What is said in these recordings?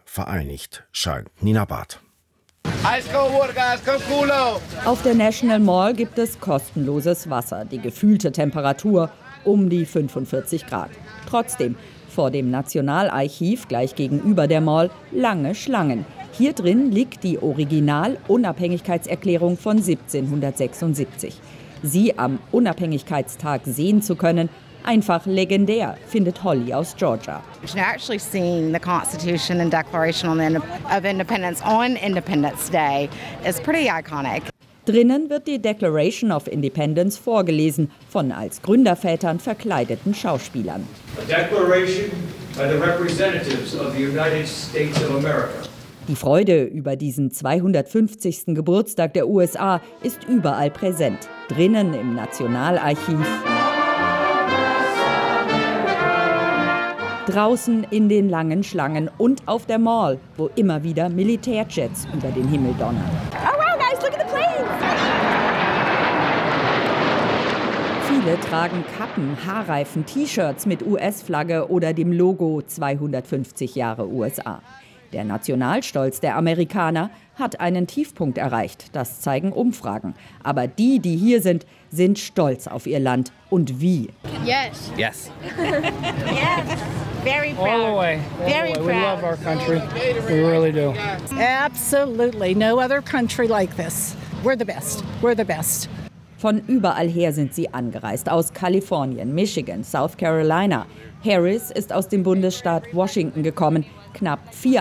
vereinigt scheint. Nina Barth. Auf der National Mall gibt es kostenloses Wasser. Die gefühlte Temperatur um die 45 Grad. Trotzdem, vor dem Nationalarchiv gleich gegenüber der Mall lange Schlangen. Hier drin liegt die Original-Unabhängigkeitserklärung von 1776. Sie am Unabhängigkeitstag sehen zu können, einfach legendär, findet Holly aus Georgia. Actually seeing the Constitution and Declaration of Independence on Independence Day is pretty iconic. Drinnen wird die Declaration of Independence vorgelesen von als Gründervätern verkleideten Schauspielern. A declaration by the representatives of the United States of America. Die Freude über diesen 250. Geburtstag der USA ist überall präsent. Drinnen im Nationalarchiv, draußen in den langen Schlangen und auf der Mall, wo immer wieder Militärjets über den Himmel donnern. Oh wow, guys, look at the planes! Viele tragen Kappen, Haarreifen, T-Shirts mit US-Flagge oder dem Logo 250 Jahre USA. Der Nationalstolz der Amerikaner hat einen Tiefpunkt erreicht, das zeigen Umfragen. Aber die hier sind, sind stolz auf ihr Land. Und wie? Yes. Yes. Yes. Very proud. All the way. Very proud. We love our country. We really do. Absolutely. No other country like this. We're the best. We're the best. Von überall her sind sie angereist, aus Kalifornien, Michigan, South Carolina. Harris ist aus dem Bundesstaat Washington gekommen, knapp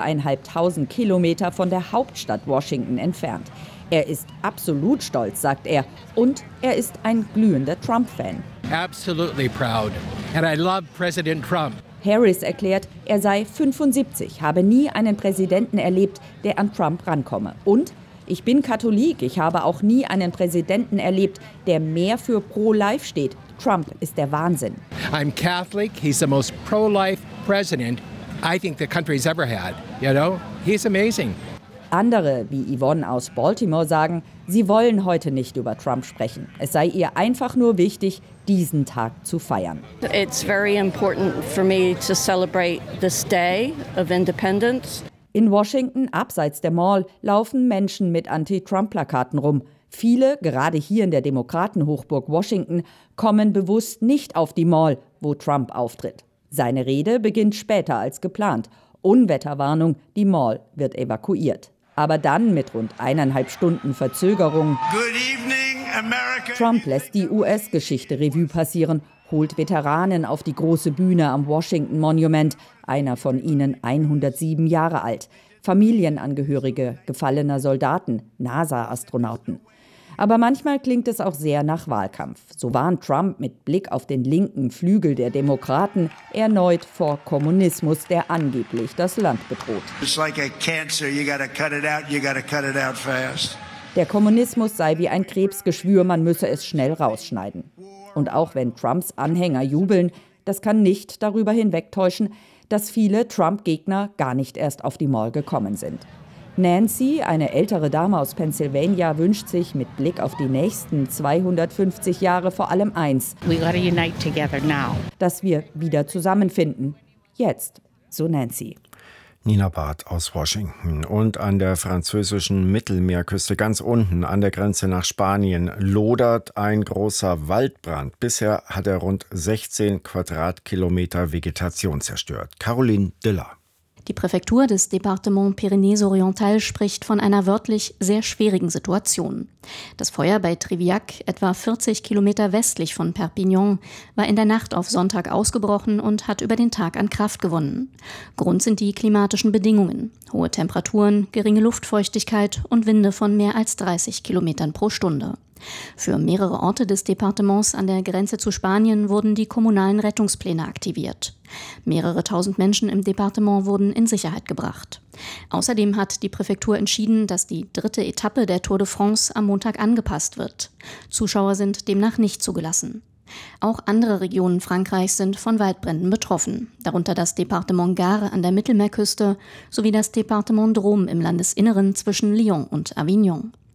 4.500 Kilometer von der Hauptstadt Washington entfernt. Er ist absolut stolz, sagt er, und er ist ein glühender Trump-Fan. Absolutely proud. And I love President Trump. Harris erklärt, er sei 75, habe nie einen Präsidenten erlebt, der an Trump rankomme. Und ich bin Katholik, ich habe auch nie einen Präsidenten erlebt, der mehr für Pro-Life steht. Trump ist der Wahnsinn. I'm Catholic. He's the most pro-life president I think the country's ever had. You know, he's amazing. Andere, wie Yvonne aus Baltimore, sagen, sie wollen heute nicht über Trump sprechen. Es sei ihr einfach nur wichtig, diesen Tag zu feiern. It's very important for me to celebrate this day of independence. In Washington, abseits der Mall, laufen Menschen mit Anti-Trump-Plakaten rum. Viele, gerade hier in der Demokratenhochburg Washington, kommen bewusst nicht auf die Mall, wo Trump auftritt. Seine Rede beginnt später als geplant. Unwetterwarnung, die Mall wird evakuiert. Aber dann mit rund 1,5 Stunden Verzögerung. Good evening, America. Trump lässt die US-Geschichte Revue passieren, holt Veteranen auf die große Bühne am Washington Monument, einer von ihnen 107 Jahre alt, Familienangehörige gefallener Soldaten, NASA-Astronauten. Aber manchmal klingt es auch sehr nach Wahlkampf. So warnt Trump mit Blick auf den linken Flügel der Demokraten erneut vor Kommunismus, der angeblich das Land bedroht. It's like a cancer, you gotta cut it out fast. Der Kommunismus sei wie ein Krebsgeschwür, man müsse es schnell rausschneiden. Und auch wenn Trumps Anhänger jubeln, das kann nicht darüber hinwegtäuschen, dass viele Trump-Gegner gar nicht erst auf die Mall gekommen sind. Nancy, eine ältere Dame aus Pennsylvania, wünscht sich mit Blick auf die nächsten 250 Jahre vor allem eins: We gotta unite together now. Dass wir wieder zusammenfinden. Jetzt, so Nancy. Nina Barth aus Washington. Und an der französischen Mittelmeerküste, ganz unten an der Grenze nach Spanien, lodert ein großer Waldbrand. Bisher hat er rund 16 Quadratkilometer Vegetation zerstört. Caroline Diller. Die Präfektur des Département Pyrénées-Orientales spricht von einer wörtlich sehr schwierigen Situation. Das Feuer bei Triviac, etwa 40 Kilometer westlich von Perpignan, war in der Nacht auf Sonntag ausgebrochen und hat über den Tag an Kraft gewonnen. Grund sind die klimatischen Bedingungen: hohe Temperaturen, geringe Luftfeuchtigkeit und Winde von mehr als 30 Kilometern pro Stunde. Für mehrere Orte des Departements an der Grenze zu Spanien wurden die kommunalen Rettungspläne aktiviert. Mehrere tausend Menschen im Departement wurden in Sicherheit gebracht. Außerdem hat die Präfektur entschieden, dass die 3. Etappe der Tour de France am Montag angepasst wird. Zuschauer sind demnach nicht zugelassen. Auch andere Regionen Frankreichs sind von Waldbränden betroffen, darunter das Departement Gard an der Mittelmeerküste sowie das Departement Drôme im Landesinneren zwischen Lyon und Avignon.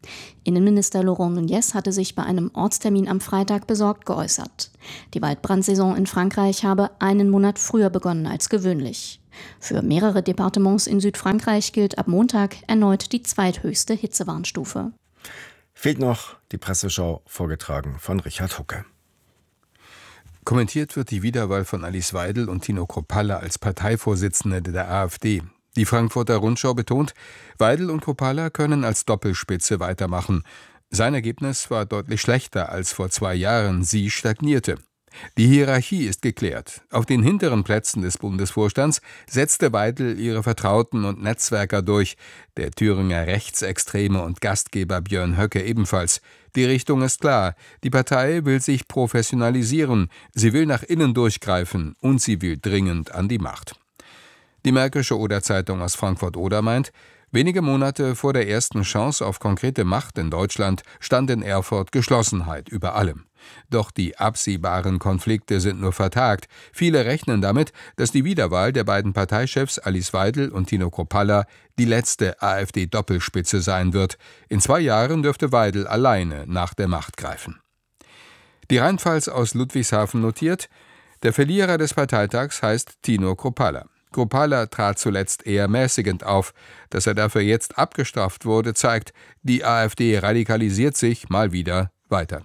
Innenminister Laurent Nunez hatte sich bei einem Ortstermin am Freitag besorgt geäußert. Die Waldbrandsaison in Frankreich habe einen Monat früher begonnen als gewöhnlich. Für mehrere Departements in Südfrankreich gilt ab Montag erneut die zweithöchste Hitzewarnstufe. Fehlt noch die Presseschau, vorgetragen von Richard Hucke. Kommentiert wird die Wiederwahl von Alice Weidel und Tino Kruppalla als Parteivorsitzende der AfD. Die Frankfurter Rundschau betont, Weidel und Kruppalla können als Doppelspitze weitermachen. Sein Ergebnis war deutlich schlechter als vor 2 Jahren. Sie stagnierte. Die Hierarchie ist geklärt. Auf den hinteren Plätzen des Bundesvorstands setzte Weidel ihre Vertrauten und Netzwerker durch, der Thüringer Rechtsextreme und Gastgeber Björn Höcke ebenfalls. Die Richtung ist klar. Die Partei will sich professionalisieren, sie will nach innen durchgreifen und sie will dringend an die Macht. Die Märkische Oder-Zeitung aus Frankfurt-Oder meint, wenige Monate vor der ersten Chance auf konkrete Macht in Deutschland stand in Erfurt Geschlossenheit über allem. Doch die absehbaren Konflikte sind nur vertagt. Viele rechnen damit, dass die Wiederwahl der beiden Parteichefs Alice Weidel und Tino Kruppalla die letzte AfD-Doppelspitze sein wird. In 2 Jahren dürfte Weidel alleine nach der Macht greifen. Die Rheinpfalz aus Ludwigshafen notiert, der Verlierer des Parteitags heißt Tino Kruppalla. Kruppalla trat zuletzt eher mäßigend auf. Dass er dafür jetzt abgestraft wurde, zeigt, die AfD radikalisiert sich mal wieder weiter.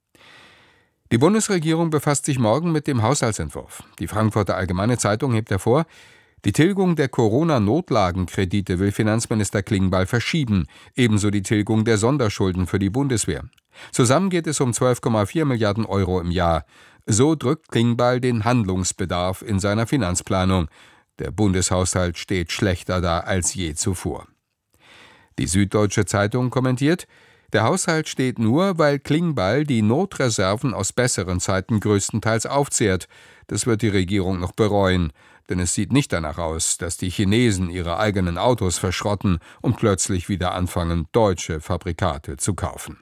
Die Bundesregierung befasst sich morgen mit dem Haushaltsentwurf. Die Frankfurter Allgemeine Zeitung hebt hervor, die Tilgung der Corona-Notlagenkredite will Finanzminister Klingbeil verschieben, ebenso die Tilgung der Sonderschulden für die Bundeswehr. Zusammen geht es um 12,4 Milliarden Euro im Jahr. So drückt Klingbeil den Handlungsbedarf in seiner Finanzplanung. Der Bundeshaushalt steht schlechter da als je zuvor. Die Süddeutsche Zeitung kommentiert, der Haushalt steht nur, weil Klingbeil die Notreserven aus besseren Zeiten größtenteils aufzehrt. Das wird die Regierung noch bereuen, denn es sieht nicht danach aus, dass die Chinesen ihre eigenen Autos verschrotten und plötzlich wieder anfangen, deutsche Fabrikate zu kaufen.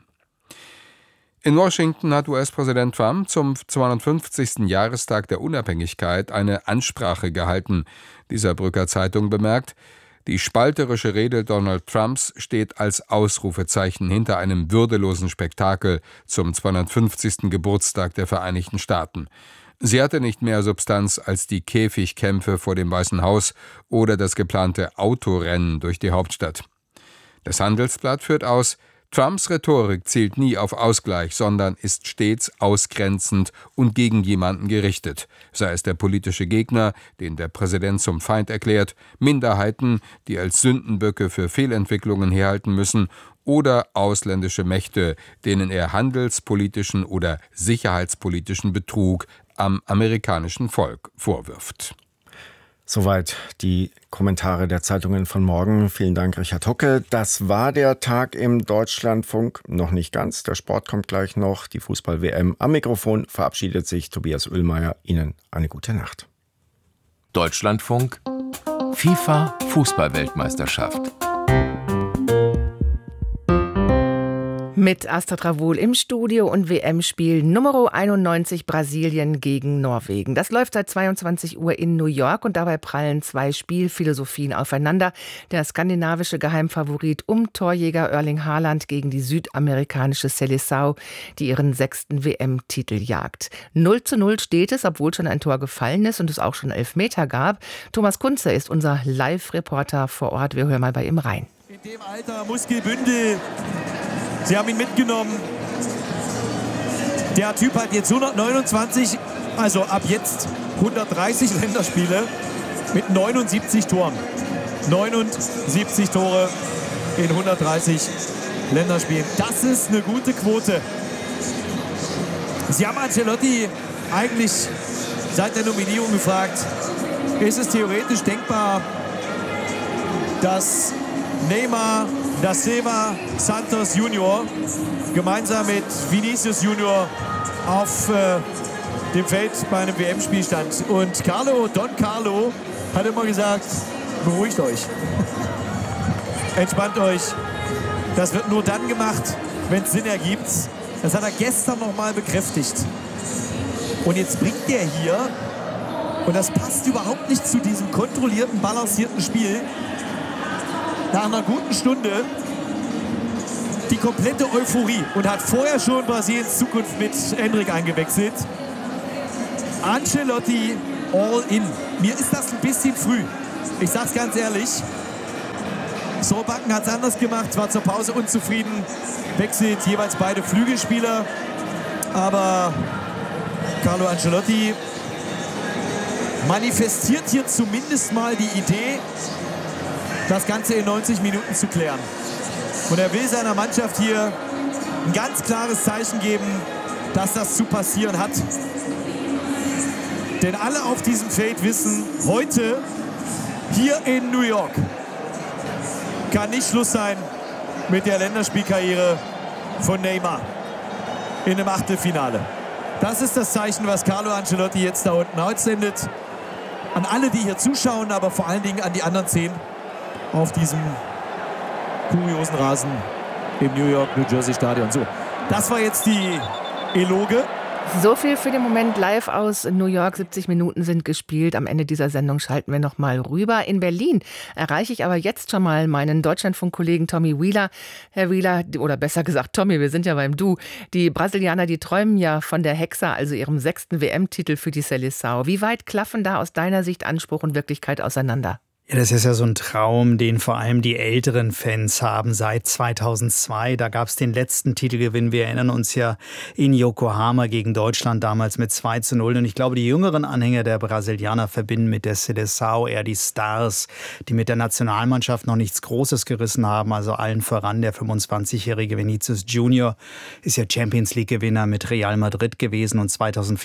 In Washington hat US-Präsident Trump zum 250. Jahrestag der Unabhängigkeit eine Ansprache gehalten. Die Saarbrücker Zeitung bemerkt, die spalterische Rede Donald Trumps steht als Ausrufezeichen hinter einem würdelosen Spektakel zum 250. Geburtstag der Vereinigten Staaten. Sie hatte nicht mehr Substanz als die Käfigkämpfe vor dem Weißen Haus oder das geplante Autorennen durch die Hauptstadt. Das Handelsblatt führt aus, Trumps Rhetorik zielt nie auf Ausgleich, sondern ist stets ausgrenzend und gegen jemanden gerichtet, sei es der politische Gegner, den der Präsident zum Feind erklärt, Minderheiten, die als Sündenböcke für Fehlentwicklungen herhalten müssen, oder ausländische Mächte, denen er handelspolitischen oder sicherheitspolitischen Betrug am amerikanischen Volk vorwirft. Soweit die Kommentare der Zeitungen von morgen. Vielen Dank, Richard Hucke. Das war der Tag im Deutschlandfunk. Noch nicht ganz. Der Sport kommt gleich noch. Die Fußball-WM. Am Mikrofon verabschiedet sich Tobias Oehlmeier. Ihnen eine gute Nacht. Deutschlandfunk. FIFA Fußball-Weltmeisterschaft. Mit Astrid Ravul im Studio und WM-Spiel Nummer 91 Brasilien gegen Norwegen. Das läuft seit 22 Uhr in New York und dabei prallen 2 Spielphilosophien aufeinander. Der skandinavische Geheimfavorit um Torjäger Erling Haaland gegen die südamerikanische Seleção, die ihren 6. WM-Titel jagt. 0:0 steht es, obwohl schon ein Tor gefallen ist und es auch schon Elfmeter gab. Thomas Kunze ist unser Live-Reporter vor Ort. Wir hören mal bei ihm rein. In dem Alter Muskelbündel. Sie haben ihn mitgenommen. Der Typ hat jetzt 129, also ab jetzt 130 Länderspiele mit 79 Toren. 79 Tore in 130 Länderspielen. Das ist eine gute Quote. Sie haben Ancelotti eigentlich seit der Nominierung gefragt, ist es theoretisch denkbar, dass Neymar da Silva Santos Junior gemeinsam mit Vinicius Junior auf dem Feld bei einem WM-Spiel stand. Und Don Carlo hat immer gesagt, beruhigt euch, entspannt euch. Das wird nur dann gemacht, wenn es Sinn ergibt. Das hat er gestern noch mal bekräftigt. Und jetzt bringt er hier, und das passt überhaupt nicht zu diesem kontrollierten, balancierten Spiel, nach einer guten Stunde die komplette Euphorie und hat vorher schon Brasiliens Zukunft mit Endrick eingewechselt. Ancelotti all in. Mir ist das ein bisschen früh. Ich sag's ganz ehrlich. Solbakken hat es anders gemacht, war zur Pause unzufrieden, wechselt jeweils beide Flügelspieler. Aber Carlo Ancelotti manifestiert hier zumindest mal die Idee, das Ganze in 90 Minuten zu klären. Und er will seiner Mannschaft hier ein ganz klares Zeichen geben, dass das zu passieren hat. Denn alle auf diesem Feld wissen, heute hier in New York kann nicht Schluss sein mit der Länderspielkarriere von Neymar in einem Achtelfinale. Das ist das Zeichen, was Carlo Ancelotti jetzt da unten aussendet. An alle, die hier zuschauen, aber vor allen Dingen an die anderen 10 auf diesem kuriosen Rasen im New York, New Jersey Stadion. So, das war jetzt die Eloge. So viel für den Moment live aus New York. 70 Minuten sind gespielt. Am Ende dieser Sendung schalten wir noch mal rüber. In Berlin erreiche ich aber jetzt schon mal meinen Deutschlandfunk-Kollegen Tommy Wheeler. Herr Wheeler, oder besser gesagt Tommy, wir sind ja beim Du. Die Brasilianer, die träumen ja von der Hexa, also ihrem 6. WM-Titel für die Seleção. Wie weit klaffen da aus deiner Sicht Anspruch und Wirklichkeit auseinander? Ja, das ist ja so ein Traum, den vor allem die älteren Fans haben seit 2002. Da gab es den letzten Titelgewinn. Wir erinnern uns ja in Yokohama gegen Deutschland damals mit 2:0. Und ich glaube, die jüngeren Anhänger der Brasilianer verbinden mit der Seleção eher die Stars, die mit der Nationalmannschaft noch nichts Großes gerissen haben. Also allen voran der 25-jährige Vinicius Junior ist ja Champions-League-Gewinner mit Real Madrid gewesen und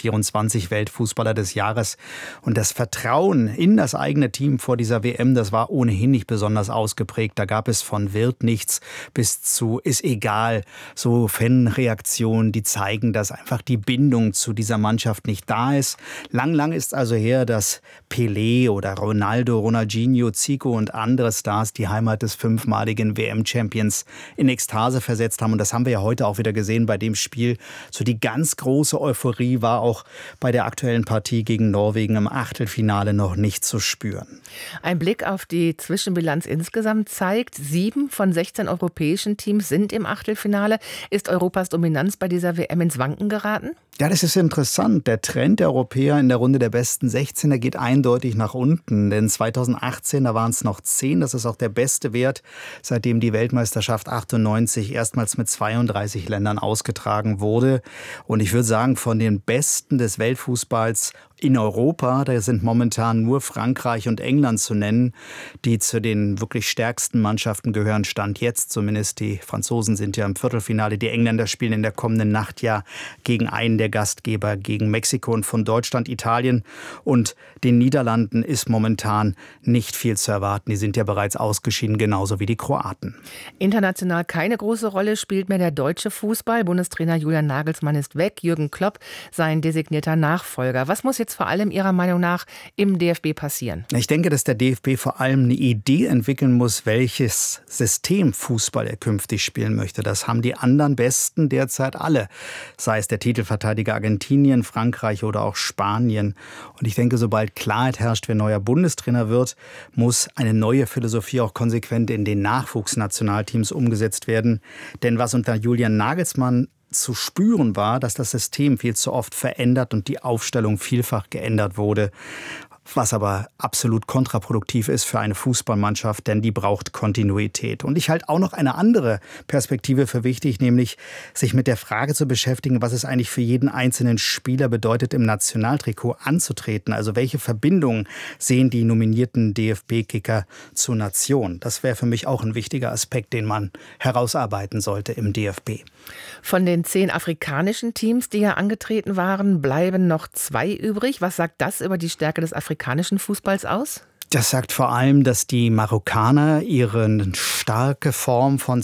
2024 Weltfußballer des Jahres. Und das Vertrauen in das eigene Team vor dieser WM, das war ohnehin nicht besonders ausgeprägt. Da gab es von wird nichts bis zu ist egal. So Fanreaktionen, die zeigen, dass einfach die Bindung zu dieser Mannschaft nicht da ist. Lang ist also her, dass Pelé oder Ronaldo, Ronaldinho, Zico und andere Stars die Heimat des 5-maligen WM-Champions in Ekstase versetzt haben. Und das haben wir ja heute auch wieder gesehen bei dem Spiel. So die ganz große Euphorie war auch bei der aktuellen Partie gegen Norwegen im Achtelfinale noch nicht zu spüren. Ein Blick auf die Zwischenbilanz insgesamt zeigt, 7 von 16 europäischen Teams sind im Achtelfinale. Ist Europas Dominanz bei dieser WM ins Wanken geraten? Ja, das ist interessant. Der Trend der Europäer in der Runde der besten 16, der geht eindeutig nach unten. Denn 2018, da waren es noch 10. Das ist auch der beste Wert, seitdem die Weltmeisterschaft 98 erstmals mit 32 Ländern ausgetragen wurde. Und ich würde sagen, von den Besten des Weltfußballs in Europa, da sind momentan nur Frankreich und England zu nennen, die zu den wirklich stärksten Mannschaften gehören. Stand jetzt zumindest. Die Franzosen sind ja im Viertelfinale. Die Engländer spielen in der kommenden Nacht ja gegen einen der Gastgeber, gegen Mexiko, und von Deutschland, Italien und den Niederlanden ist momentan nicht viel zu erwarten. Die sind ja bereits ausgeschieden, genauso wie die Kroaten. International keine große Rolle spielt mehr der deutsche Fußball. Bundestrainer Julian Nagelsmann ist weg. Jürgen Klopp, sein designierter Nachfolger. Was muss jetzt vor allem Ihrer Meinung nach im DFB passieren? Ich denke, dass der DFB vor allem eine Idee entwickeln muss, welches System Fußball er künftig spielen möchte. Das haben die anderen Besten derzeit alle. Sei es der Titelverteidiger Argentinien, Frankreich oder auch Spanien. Und ich denke, sobald Klarheit herrscht, wer neuer Bundestrainer wird, muss eine neue Philosophie auch konsequent in den Nachwuchsnationalteams umgesetzt werden. Denn was unter Julian Nagelsmann zu spüren war, dass das System viel zu oft verändert und die Aufstellung vielfach geändert wurde. Was aber absolut kontraproduktiv ist für eine Fußballmannschaft, denn die braucht Kontinuität. Und ich halte auch noch eine andere Perspektive für wichtig, nämlich sich mit der Frage zu beschäftigen, was es eigentlich für jeden einzelnen Spieler bedeutet, im Nationaltrikot anzutreten. Also welche Verbindungen sehen die nominierten DFB-Kicker zur Nation? Das wäre für mich auch ein wichtiger Aspekt, den man herausarbeiten sollte im DFB. Von den 10 afrikanischen Teams, die ja angetreten waren, bleiben noch 2 übrig. Was sagt das über die Stärke des afrikanischen Fußballs aus? Das sagt vor allem, dass die Marokkaner ihre starke Form von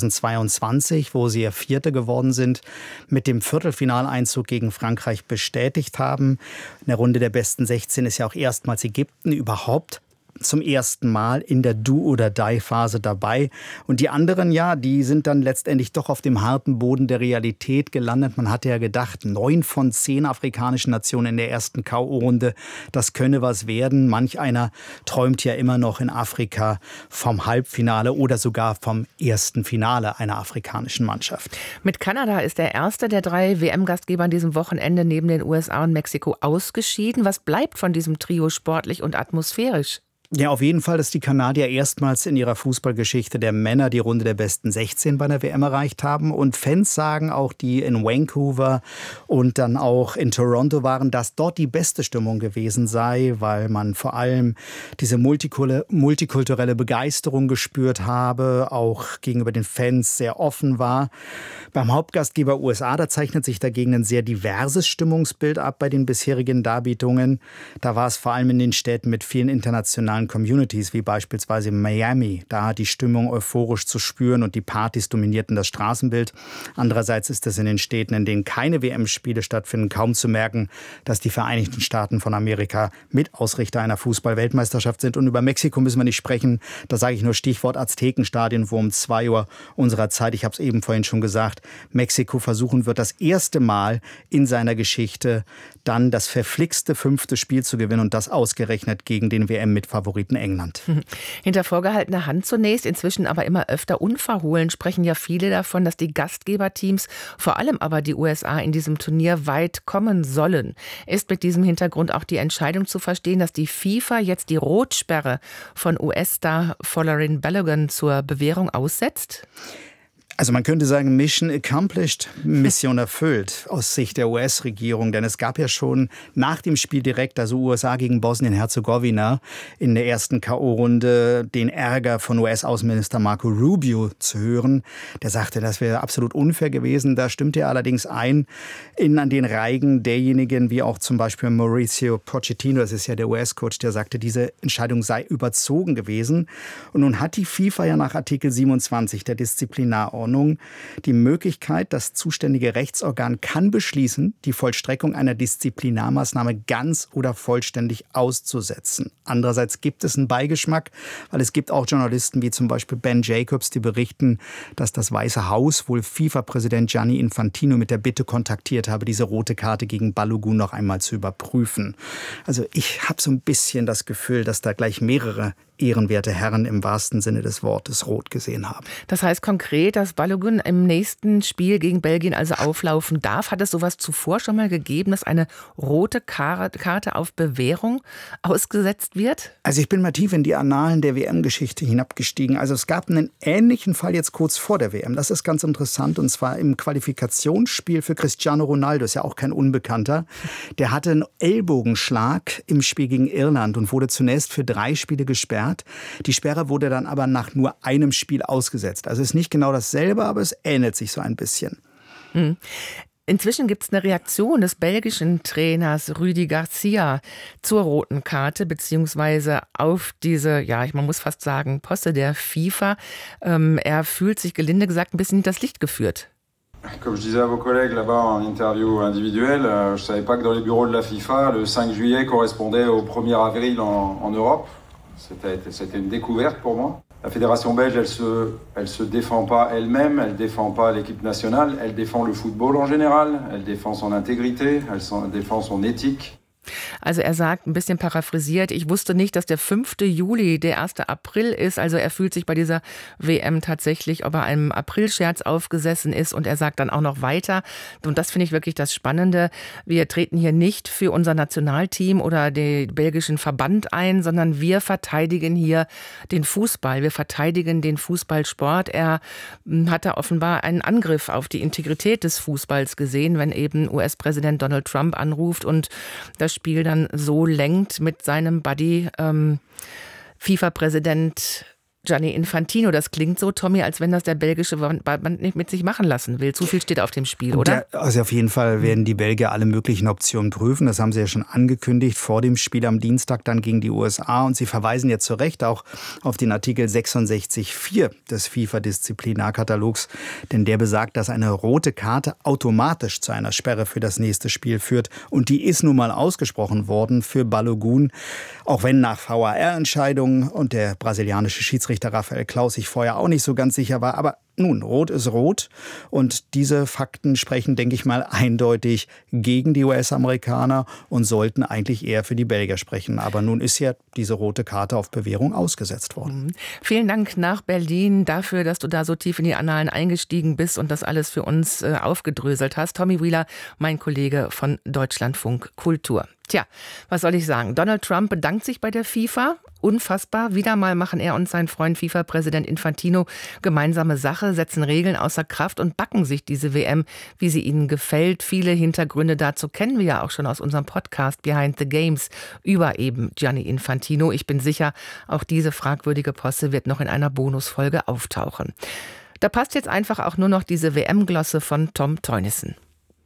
2022, wo sie ja Vierte geworden sind, mit dem Viertelfinaleinzug gegen Frankreich bestätigt haben. In der Runde der besten 16 ist ja auch erstmals Ägypten überhaupt zum ersten Mal in der Do-oder-Die-Phase dabei. Und die anderen, ja, die sind dann letztendlich doch auf dem harten Boden der Realität gelandet. Man hatte ja gedacht, 9 von 10 afrikanischen Nationen in der ersten K.O.-Runde, das könne was werden. Manch einer träumt ja immer noch in Afrika vom Halbfinale oder sogar vom ersten Finale einer afrikanischen Mannschaft. Mit Kanada ist der erste der 3 WM-Gastgeber an diesem Wochenende neben den USA und Mexiko ausgeschieden. Was bleibt von diesem Trio sportlich und atmosphärisch? Ja, auf jeden Fall, dass die Kanadier erstmals in ihrer Fußballgeschichte der Männer die Runde der besten 16 bei der WM erreicht haben. Und Fans sagen auch, die in Vancouver und dann auch in Toronto waren, dass dort die beste Stimmung gewesen sei, weil man vor allem diese multikulturelle Begeisterung gespürt habe, auch gegenüber den Fans sehr offen war. Beim Hauptgastgeber USA, da zeichnet sich dagegen ein sehr diverses Stimmungsbild ab bei den bisherigen Darbietungen. Da war es vor allem in den Städten mit vielen internationalen Communities, wie beispielsweise Miami, da die Stimmung euphorisch zu spüren und die Partys dominierten das Straßenbild. Andererseits ist es in den Städten, in denen keine WM-Spiele stattfinden, kaum zu merken, dass die Vereinigten Staaten von Amerika Mitausrichter einer Fußball-Weltmeisterschaft sind. Und über Mexiko müssen wir nicht sprechen. Da sage ich nur Stichwort Aztekenstadion, wo um 2 Uhr unserer Zeit, ich habe es eben vorhin schon gesagt, Mexiko versuchen wird, das erste Mal in seiner Geschichte dann das verflixte 5. Spiel zu gewinnen und das ausgerechnet gegen den WM-Mitfavoriten England. Hinter vorgehaltener Hand zunächst, inzwischen aber immer öfter unverhohlen, sprechen ja viele davon, dass die Gastgeberteams, vor allem aber die USA, in diesem Turnier weit kommen sollen. Ist mit diesem Hintergrund auch die Entscheidung zu verstehen, dass die FIFA jetzt die Rotsperre von US-Star Folarin Balogun zur Bewährung aussetzt? Also man könnte sagen, Mission accomplished, Mission erfüllt aus Sicht der US-Regierung. Denn es gab ja schon nach dem Spiel direkt, also USA gegen Bosnien-Herzegowina, in der ersten K.O.-Runde den Ärger von US-Außenminister Marco Rubio zu hören. Der sagte, das wäre absolut unfair gewesen. Da stimmte er allerdings ein an den Reigen derjenigen, wie auch zum Beispiel Mauricio Pochettino, das ist ja der US-Coach, der sagte, diese Entscheidung sei überzogen gewesen. Und nun hat die FIFA ja nach Artikel 27 der Disziplinarordnung die Möglichkeit, das zuständige Rechtsorgan kann beschließen, die Vollstreckung einer Disziplinarmaßnahme ganz oder vollständig auszusetzen. Andererseits gibt es einen Beigeschmack, weil es gibt auch Journalisten wie zum Beispiel Ben Jacobs, die berichten, dass das Weiße Haus wohl FIFA-Präsident Gianni Infantino mit der Bitte kontaktiert habe, diese rote Karte gegen Balogun noch einmal zu überprüfen. Also ich habe so ein bisschen das Gefühl, dass da gleich mehrere ehrenwerte Herren im wahrsten Sinne des Wortes rot gesehen haben. Das heißt konkret, dass Balogun im nächsten Spiel gegen Belgien also auflaufen darf. Hat es sowas zuvor schon mal gegeben, dass eine rote Karte auf Bewährung ausgesetzt wird? Also ich bin mal tief in die Annalen der WM-Geschichte hinabgestiegen. Also es gab einen ähnlichen Fall jetzt kurz vor der WM. Das ist ganz interessant. Und zwar im Qualifikationsspiel für Cristiano Ronaldo, ist ja auch kein Unbekannter. Der hatte einen Ellbogenschlag im Spiel gegen Irland und wurde zunächst für 3 Spiele gesperrt. Die Sperre wurde dann aber nach nur einem Spiel ausgesetzt. Also es ist nicht genau dasselbe, aber es ähnelt sich so ein bisschen. Inzwischen gibt es eine Reaktion des belgischen Trainers Rudi Garcia zur roten Karte beziehungsweise auf diese, ja, man muss fast sagen, Posse der FIFA. Er fühlt sich gelinde gesagt ein bisschen hinters Licht geführt. Comme je disais à vos collègues là-bas en interview individuelle, je ne savais pas que dans les bureaux de la FIFA, le 5 juillet correspondait au 1er avril en Europe. C'était une découverte pour moi. La fédération belge, elle se défend pas elle-même, elle défend pas l'équipe nationale, elle défend le football en général, elle défend son intégrité, elle défend son éthique. Also er sagt, ein bisschen paraphrasiert, ich wusste nicht, dass der 5. Juli der 1. April ist. Also er fühlt sich bei dieser WM tatsächlich, ob er einem Aprilscherz aufgesessen ist. Und er sagt dann auch noch weiter, und das finde ich wirklich das Spannende, wir treten hier nicht für unser Nationalteam oder den belgischen Verband ein, sondern wir verteidigen hier den Fußball. Wir verteidigen den Fußballsport. Er hat da offenbar einen Angriff auf die Integrität des Fußballs gesehen, wenn eben US-Präsident Donald Trump anruft und das Spiel dann so lenkt mit seinem Buddy, FIFA-Präsident Gianni Infantino. Das klingt so, Tommy, als wenn das der belgische Verband nicht mit sich machen lassen will. Zu viel steht auf dem Spiel, oder? Also auf jeden Fall werden die Belgier alle möglichen Optionen prüfen. Das haben sie ja schon angekündigt vor dem Spiel am Dienstag dann gegen die USA. Und sie verweisen jetzt zu Recht auch auf den Artikel 66.4 des FIFA-Disziplinarkatalogs. Denn der besagt, dass eine rote Karte automatisch zu einer Sperre für das nächste Spiel führt. Und die ist nun mal ausgesprochen worden für Balogun. Auch wenn nach VAR-Entscheidungen und der brasilianische Schiedsrichter Rafael Klaus sich vorher auch nicht so ganz sicher war. Aber nun, rot ist rot. Und diese Fakten sprechen, denke ich mal, eindeutig gegen die US-Amerikaner und sollten eigentlich eher für die Belgier sprechen. Aber nun ist ja diese rote Karte auf Bewährung ausgesetzt worden. Vielen Dank nach Berlin dafür, dass du da so tief in die Annalen eingestiegen bist und das alles für uns aufgedröselt hast. Tommy Wheeler, mein Kollege von Deutschlandfunk Kultur. Tja, was soll ich sagen? Donald Trump bedankt sich bei der FIFA. Unfassbar. Wieder mal machen er und sein Freund FIFA-Präsident Infantino gemeinsame Sache, setzen Regeln außer Kraft und backen sich diese WM, wie sie ihnen gefällt. Viele Hintergründe dazu kennen wir ja auch schon aus unserem Podcast Behind the Games über eben Gianni Infantino. Ich bin sicher, auch diese fragwürdige Posse wird noch in einer Bonusfolge auftauchen. Da passt jetzt einfach auch nur noch diese WM-Glosse von Tom Teunissen.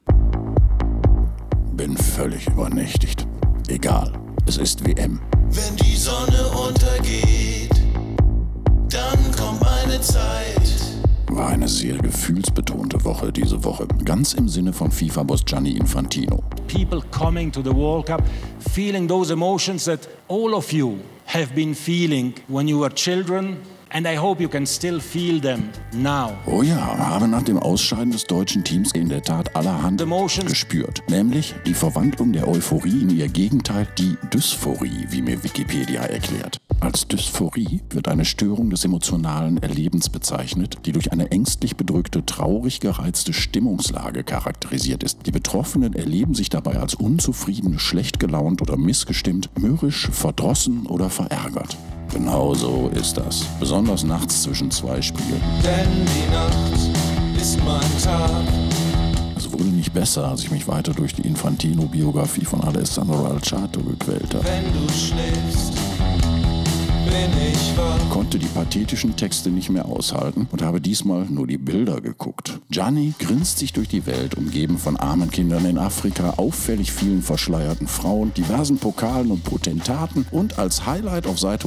Bin völlig übernächtigt. Egal, es ist WM. Wenn die Sonne untergeht, dann kommt meine Zeit. War eine sehr gefühlsbetonte Woche diese Woche. Ganz im Sinne von FIFA-Boss Gianni Infantino. People coming to the World Cup, feeling those emotions that all of you have been feeling when you were children. And I hope you can still feel them now. Oh ja, habe nach dem Ausscheiden des deutschen Teams in der Tat allerhand gespürt. Nämlich die Verwandlung der Euphorie in ihr Gegenteil, die Dysphorie, wie mir Wikipedia erklärt. Als Dysphorie wird eine Störung des emotionalen Erlebens bezeichnet, die durch eine ängstlich bedrückte, traurig gereizte Stimmungslage charakterisiert ist. Die Betroffenen erleben sich dabei als unzufrieden, schlecht gelaunt oder missgestimmt, mürrisch, verdrossen oder verärgert. Genau so ist das. Besonders nachts zwischen zwei Spielen. Denn die Nacht ist mein Tag. Es wurde nicht besser, als ich mich weiter durch die Infantino-Biografie von Alessandro Alciato gequält habe. Wenn du schläfst, bin ich wach. Konnte die pathetischen Texte nicht mehr aushalten und habe diesmal nur die Bilder geguckt. Gianni grinst sich durch die Welt, umgeben von armen Kindern in Afrika, auffällig vielen verschleierten Frauen, diversen Pokalen und Potentaten und als Highlight auf Seite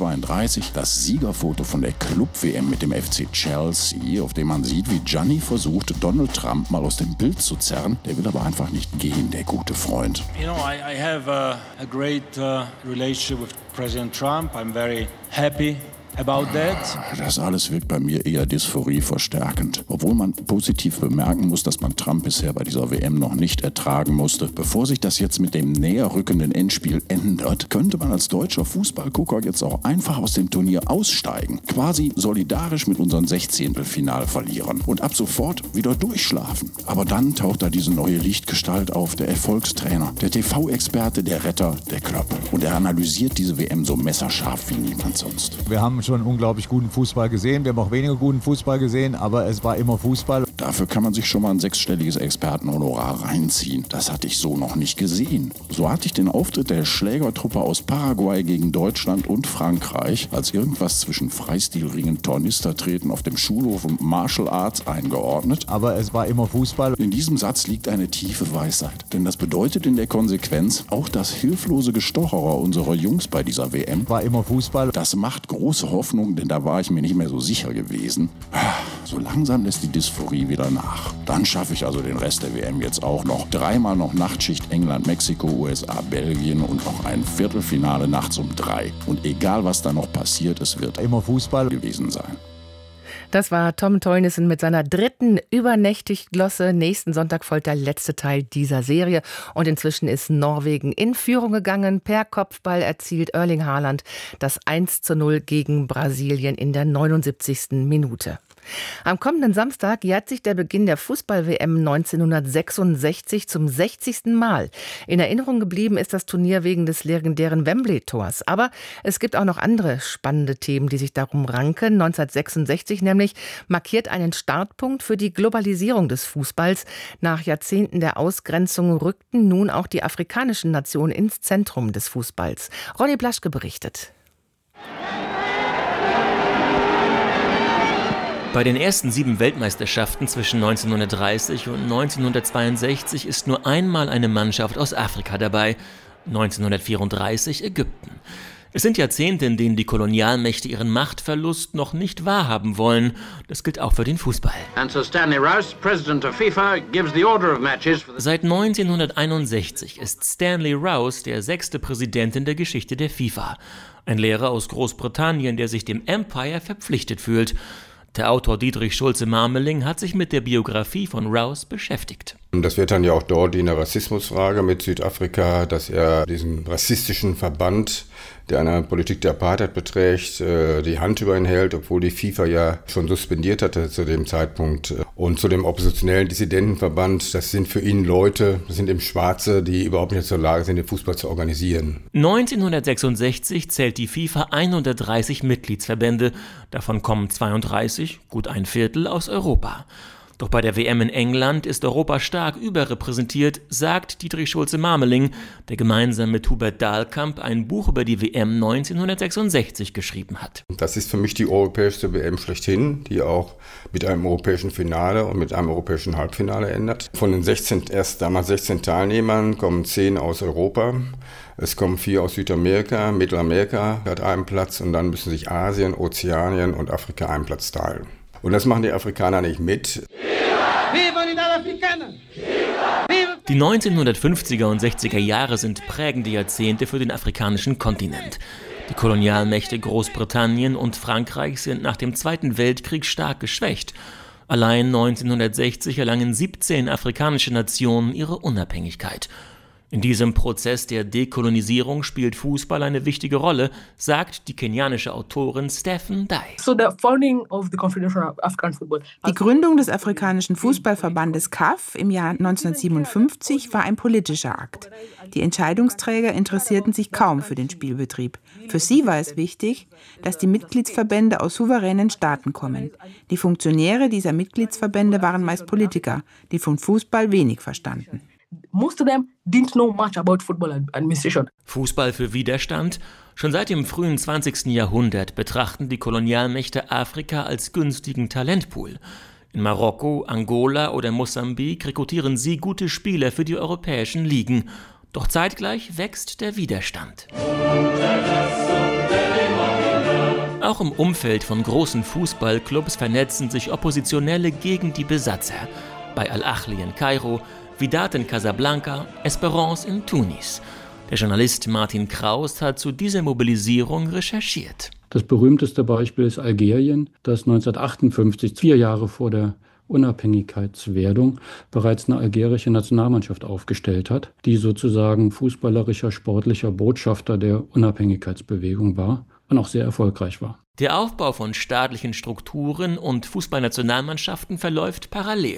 132 das Siegerfoto von der Club-WM mit dem FC Chelsea, auf dem man sieht, wie Gianni versucht, Donald Trump mal aus dem Bild zu zerren. Der will aber einfach nicht gehen, der gute Freund. You know, I have a great relationship with President Trump. I'm very happy about that. Das alles wirkt bei mir eher Dysphorie verstärkend. Obwohl man positiv bemerken muss, dass man Trump bisher bei dieser WM noch nicht ertragen musste. Bevor sich das jetzt mit dem näher rückenden Endspiel ändert, könnte man als deutscher Fußballgucker jetzt auch einfach aus dem Turnier aussteigen. Quasi solidarisch mit unseren 16-Finalverlierern und ab sofort wieder durchschlafen. Aber dann taucht da diese neue Lichtgestalt auf, der Erfolgstrainer, der TV-Experte, der Retter, der Klopp. Und er analysiert diese WM so messerscharf wie niemand sonst. Wir haben schon unglaublich guten Fußball gesehen. Wir haben auch weniger guten Fußball gesehen, aber es war immer Fußball. Dafür kann man sich schon mal ein 6-stelliges Expertenhonorar reinziehen. Das hatte ich so noch nicht gesehen. So hatte ich den Auftritt der Schlägertruppe aus Paraguay gegen Deutschland und Frankreich als irgendwas zwischen Freistilringen, Tornistertreten auf dem Schulhof und Martial Arts eingeordnet. Aber es war immer Fußball. In diesem Satz liegt eine tiefe Weisheit. Denn das bedeutet in der Konsequenz auch das hilflose Gestocherer unserer Jungs bei dieser WM. War immer Fußball. Das macht große Hoffnung, denn da war ich mir nicht mehr so sicher gewesen. So langsam lässt die Dysphorie wieder nach. Dann schaffe ich also den Rest der WM jetzt auch noch. 3-mal noch Nachtschicht England, Mexiko, USA, Belgien und noch ein Viertelfinale nachts um 3. Und egal was da noch passiert, es wird immer Fußball gewesen sein. Das war Tom Teunissen mit seiner dritten Übernächtig-Glosse. Nächsten Sonntag folgt der letzte Teil dieser Serie. Und inzwischen ist Norwegen in Führung gegangen. Per Kopfball erzielt Erling Haaland das 1:0 gegen Brasilien in der 79. Minute. Am kommenden Samstag jährt sich der Beginn der Fußball-WM 1966 zum 60. Mal. In Erinnerung geblieben ist das Turnier wegen des legendären Wembley-Tors. Aber es gibt auch noch andere spannende Themen, die sich darum ranken. 1966 nämlich markiert einen Startpunkt für die Globalisierung des Fußballs. Nach Jahrzehnten der Ausgrenzung rückten nun auch die afrikanischen Nationen ins Zentrum des Fußballs. Ronny Blaschke berichtet. Bei den ersten 7 Weltmeisterschaften zwischen 1930 und 1962 ist nur einmal eine Mannschaft aus Afrika dabei, 1934 Ägypten. Es sind Jahrzehnte, in denen die Kolonialmächte ihren Machtverlust noch nicht wahrhaben wollen. Das gilt auch für den Fußball. And Sir Stanley Rouse, President of FIFA, gives the order of matches. Seit 1961 ist Stanley Rouse der 6. Präsident in der Geschichte der FIFA. Ein Lehrer aus Großbritannien, der sich dem Empire verpflichtet fühlt. Der Autor Dietrich Schulze-Marmeling hat sich mit der Biografie von Rouse beschäftigt. Das wird dann ja auch dort in der Rassismusfrage mit Südafrika, dass er diesen rassistischen Verband, der eine Politik der Apartheid beträgt, die Hand über ihn hält, obwohl die FIFA ja schon suspendiert hatte zu dem Zeitpunkt. Und zu dem oppositionellen Dissidentenverband, das sind für ihn Leute, das sind eben Schwarze, die überhaupt nicht in der Lage sind, den Fußball zu organisieren. 1966 zählt die FIFA 130 Mitgliedsverbände, davon kommen 32, gut ein Viertel, aus Europa. Doch bei der WM in England ist Europa stark überrepräsentiert, sagt Dietrich Schulze-Marmeling, der gemeinsam mit Hubert Dahlkamp ein Buch über die WM 1966 geschrieben hat. Das ist für mich die europäischste WM schlechthin, die auch mit einem europäischen Finale und mit einem europäischen Halbfinale endet. Von den damals 16 Teilnehmern kommen 10 aus Europa. Es kommen 4 aus Südamerika, Mittelamerika hat einen Platz und dann müssen sich Asien, Ozeanien und Afrika einen Platz teilen. Und das machen die Afrikaner nicht mit. Die 1950er und 60er Jahre sind prägende Jahrzehnte für den afrikanischen Kontinent. Die Kolonialmächte Großbritannien und Frankreich sind nach dem Zweiten Weltkrieg stark geschwächt. Allein 1960 erlangen 17 afrikanische Nationen ihre Unabhängigkeit. In diesem Prozess der Dekolonisierung spielt Fußball eine wichtige Rolle, sagt die kenianische Autorin Stephen Dye. Die Gründung des afrikanischen Fußballverbandes CAF im Jahr 1957 war ein politischer Akt. Die Entscheidungsträger interessierten sich kaum für den Spielbetrieb. Für sie war es wichtig, dass die Mitgliedsverbände aus souveränen Staaten kommen. Die Funktionäre dieser Mitgliedsverbände waren meist Politiker, die von Fußball wenig verstanden. Most of them didn't know much about football administration. Fußball für Widerstand? Schon seit dem frühen 20. Jahrhundert betrachten die Kolonialmächte Afrika als günstigen Talentpool. In Marokko, Angola oder Mosambik rekrutieren sie gute Spieler für die europäischen Ligen. Doch zeitgleich wächst der Widerstand. Auch im Umfeld von großen Fußballclubs vernetzen sich Oppositionelle gegen die Besatzer. Bei Al-Ahly in Kairo, Wydad in Casablanca, Esperance in Tunis. Der Journalist Martin Kraus hat zu dieser Mobilisierung recherchiert. Das berühmteste Beispiel ist Algerien, das 1958, 4 Jahre vor der Unabhängigkeitswerdung, bereits eine algerische Nationalmannschaft aufgestellt hat, die sozusagen fußballerischer, sportlicher Botschafter der Unabhängigkeitsbewegung war und auch sehr erfolgreich war. Der Aufbau von staatlichen Strukturen und Fußballnationalmannschaften verläuft parallel.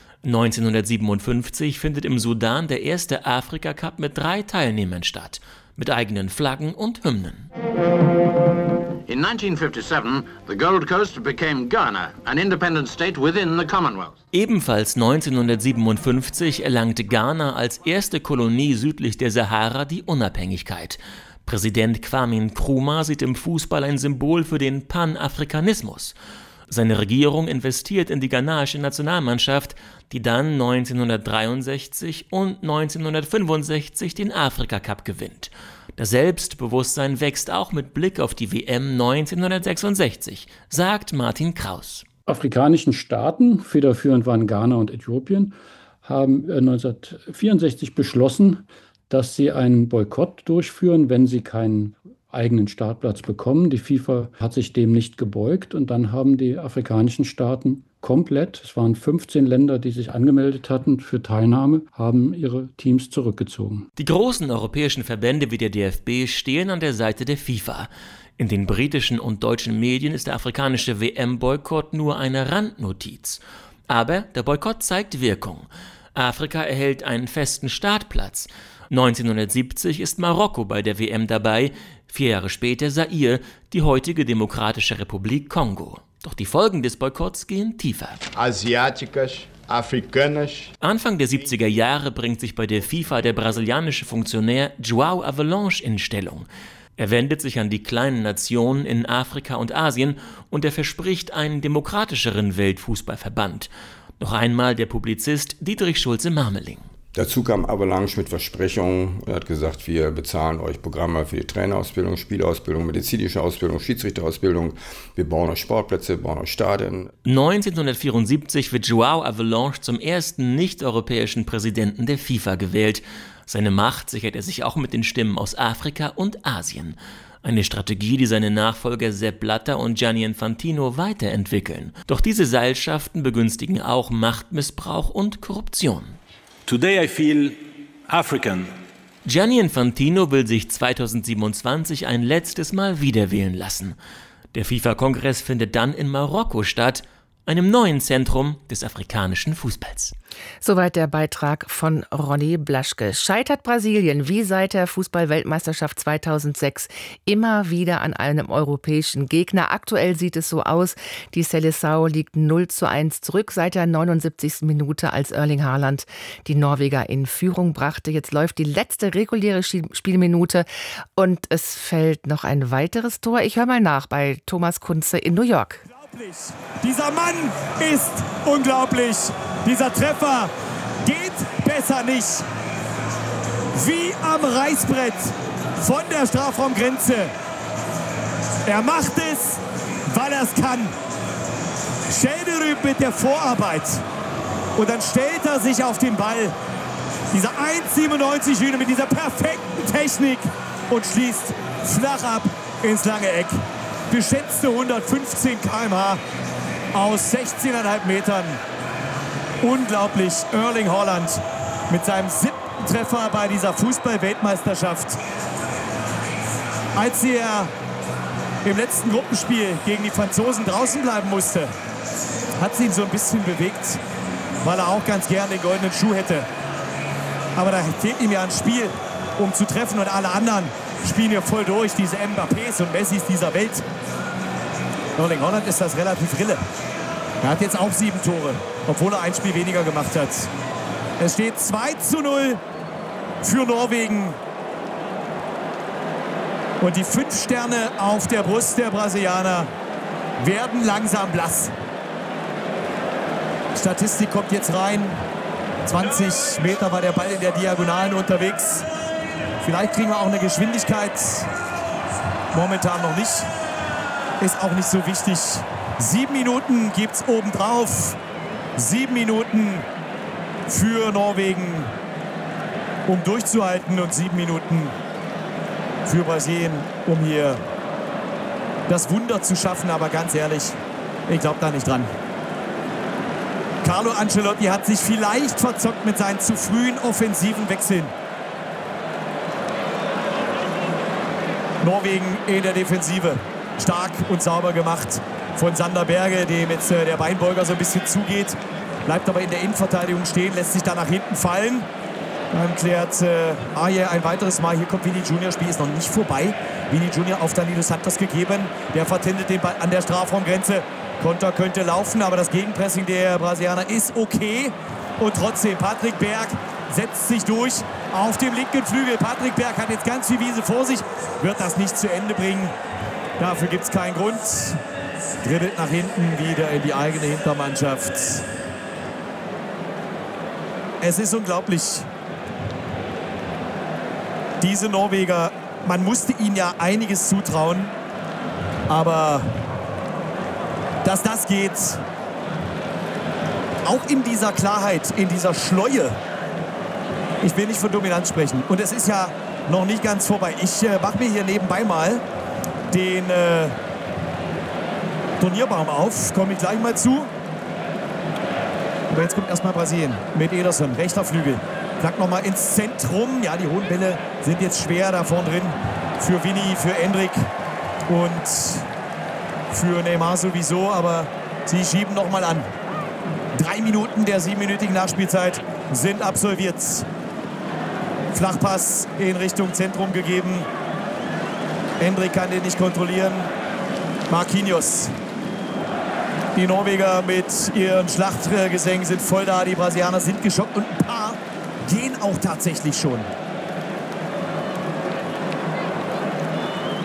1957 findet im Sudan der erste Afrika-Cup mit 3 Teilnehmern statt, mit eigenen Flaggen und Hymnen. In 1957, the Gold Coast became Ghana, an independent state within the Commonwealth. Ebenfalls 1957 erlangte Ghana als erste Kolonie südlich der Sahara die Unabhängigkeit. Präsident Kwame Nkrumah sieht im Fußball ein Symbol für den Panafrikanismus. Seine Regierung investiert in die ghanaische Nationalmannschaft, die dann 1963 und 1965 den Afrika-Cup gewinnt. Das Selbstbewusstsein wächst auch mit Blick auf die WM 1966, sagt Martin Kraus. Afrikanischen Staaten, federführend waren Ghana und Äthiopien, haben 1964 beschlossen, dass sie einen Boykott durchführen, wenn sie keinen eigenen Startplatz bekommen. Die FIFA hat sich dem nicht gebeugt und dann haben die afrikanischen Staaten komplett, es waren 15 Länder, die sich angemeldet hatten für Teilnahme, haben ihre Teams zurückgezogen. Die großen europäischen Verbände wie der DFB stehen an der Seite der FIFA. In den britischen und deutschen Medien ist der afrikanische WM-Boykott nur eine Randnotiz. Aber der Boykott zeigt Wirkung. Afrika erhält einen festen Startplatz. 1970 ist Marokko bei der WM dabei, 4 Jahre später Zaire, die heutige Demokratische Republik Kongo. Doch die Folgen des Boykotts gehen tiefer. Asiáticas, africanas. Anfang der 70er Jahre bringt sich bei der FIFA der brasilianische Funktionär João Avalanche in Stellung. Er wendet sich an die kleinen Nationen in Afrika und Asien und er verspricht einen demokratischeren Weltfußballverband. Noch einmal der Publizist Dietrich Schulze-Marmeling. Dazu kam Avalanche mit Versprechungen. Er hat gesagt, wir bezahlen euch Programme für die Trainerausbildung, Spielausbildung, medizinische Ausbildung, Schiedsrichterausbildung. Wir bauen euch Sportplätze, bauen euch Stadien. 1974 wird João Avalanche zum ersten nicht-europäischen Präsidenten der FIFA gewählt. Seine Macht sichert er sich auch mit den Stimmen aus Afrika und Asien. Eine Strategie, die seine Nachfolger Sepp Blatter und Gianni Infantino weiterentwickeln. Doch diese Seilschaften begünstigen auch Machtmissbrauch und Korruption. Today I feel African. Gianni Infantino will sich 2027 ein letztes Mal wiederwählen lassen. Der FIFA-Kongress findet dann in Marokko statt, einem neuen Zentrum des afrikanischen Fußballs. Soweit der Beitrag von Ronny Blaschke. Scheitert Brasilien wie seit der Fußball-Weltmeisterschaft 2006 immer wieder an einem europäischen Gegner. Aktuell sieht es so aus, die Seleção liegt 0:1 zurück seit der 79. Minute, als Erling Haaland die Norweger in Führung brachte. Jetzt läuft die letzte reguläre Spielminute und es fällt noch ein weiteres Tor. Ich höre mal nach bei Thomas Kunze in New York. Dieser Mann ist unglaublich. Dieser Treffer geht besser nicht. Wie am Reißbrett von der Strafraumgrenze. Er macht es, weil er es kann. Schäderüb mit der Vorarbeit. Und dann stellt er sich auf den Ball. Dieser 1,97 Hühner mit dieser perfekten Technik und schließt flach ab ins lange Eck. Geschätzte 115 km/h aus 16,5 Metern. Unglaublich, Erling Haaland mit seinem 7. Treffer bei dieser Fußball-Weltmeisterschaft. Als er im letzten Gruppenspiel gegen die Franzosen draußen bleiben musste, hat es ihn so ein bisschen bewegt, weil er auch ganz gern den goldenen Schuh hätte. Aber da fehlt ihm ja ein Spiel, um zu treffen, und alle anderen spielen hier voll durch, diese Mbappés und Messis dieser Welt. Erling Haaland ist das relativ rille. Er hat jetzt auch 7 Tore, obwohl er ein Spiel weniger gemacht hat. Es steht 2:0 für Norwegen. Und die 5 Sterne auf der Brust der Brasilianer werden langsam blass. Statistik kommt jetzt rein. 20 Meter war der Ball in der Diagonalen unterwegs. Vielleicht kriegen wir auch eine Geschwindigkeit. Momentan noch nicht. Ist auch nicht so wichtig. 7 Minuten gibt es obendrauf. 7 Minuten für Norwegen, um durchzuhalten. Und 7 Minuten für Brasilien, um hier das Wunder zu schaffen. Aber ganz ehrlich, ich glaube da nicht dran. Carlo Ancelotti hat sich vielleicht verzockt mit seinen zu frühen offensiven Wechseln. Norwegen in der Defensive. Stark und sauber gemacht von Sander Berge, dem jetzt der Beinbeuger so ein bisschen zugeht. Bleibt aber in der Innenverteidigung stehen, lässt sich da nach hinten fallen. Dann klärt Aje ein weiteres Mal. Hier kommt Vini Junior, Spiel ist noch nicht vorbei. Vini Junior auf Danilo Santos gegeben. Der vertändet den Ball an der Strafraumgrenze. Konter könnte laufen, aber das Gegenpressing der Brasilianer ist okay. Und trotzdem, Patrick Berg setzt sich durch auf dem linken Flügel. Patrick Berg hat jetzt ganz viel Wiese vor sich, wird das nicht zu Ende bringen. Dafür gibt es keinen Grund. Dribbelt nach hinten wieder in die eigene Hintermannschaft. Es ist unglaublich. Diese Norweger, man musste ihnen ja einiges zutrauen. Aber dass das geht, auch in dieser Klarheit, in dieser Schleue. Ich will nicht von Dominanz sprechen. Und es ist ja noch nicht ganz vorbei. Ich mache mir hier nebenbei mal den Turnierbaum auf. Komme ich gleich mal zu. Aber jetzt kommt erstmal Brasilien mit Ederson, rechter Flügel. Flackt nochmal ins Zentrum. Ja, die hohen Bälle sind jetzt schwer da vorne drin. Für Vini, für Endrick und für Neymar sowieso. Aber sie schieben nochmal an. 3 Minuten der 7-minütigen Nachspielzeit sind absolviert. Flachpass in Richtung Zentrum gegeben. Endrick kann den nicht kontrollieren. Marquinhos. Die Norweger mit ihren Schlachtgesängen sind voll da. Die Brasilianer sind geschockt und ein paar gehen auch tatsächlich schon.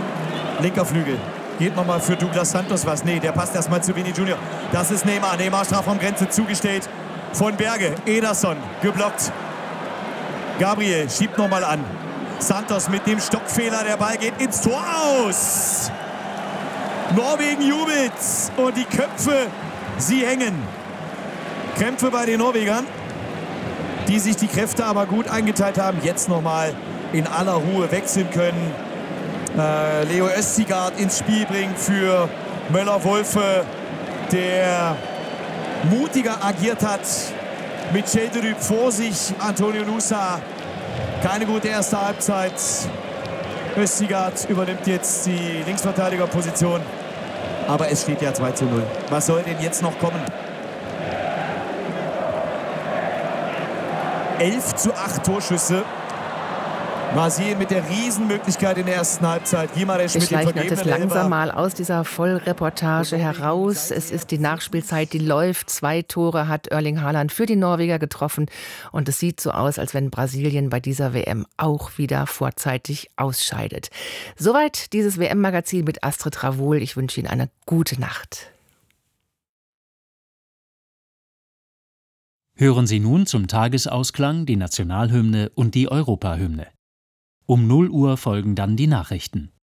Linker Flügel. Geht nochmal für Douglas Santos was? Nee, der passt erstmal zu Vini Junior. Das ist Neymar. Neymar Strafraumgrenze zugestellt von Berge. Ederson geblockt. Gabriel schiebt nochmal an. Santos mit dem Stockfehler. Der Ball geht ins Tor aus. Norwegen jubelt. Und die Köpfe, sie hängen. Krämpfe bei den Norwegern, die sich die Kräfte aber gut eingeteilt haben. Jetzt nochmal in aller Ruhe wechseln können. Leo Østigard ins Spiel bringen für Möller-Wolfe, der mutiger agiert hat. Mit Schäderyb vor sich, Antonio Nusa. Keine gute erste Halbzeit. Østigard übernimmt jetzt die Linksverteidigerposition. Aber es steht ja 2:0. Was soll denn jetzt noch kommen? 11:8 Torschüsse. Brasilien mit der Riesenmöglichkeit in der ersten Halbzeit. Wir schleichen uns jetzt langsam mal aus dieser Vollreportage heraus. Es ist die Nachspielzeit, die läuft. 2 Tore hat Erling Haaland für die Norweger getroffen. Und es sieht so aus, als wenn Brasilien bei dieser WM auch wieder vorzeitig ausscheidet. Soweit dieses WM-Magazin mit Astrid Ravoul. Ich wünsche Ihnen eine gute Nacht. Hören Sie nun zum Tagesausklang die Nationalhymne und die Europahymne. Um 0 Uhr folgen dann die Nachrichten.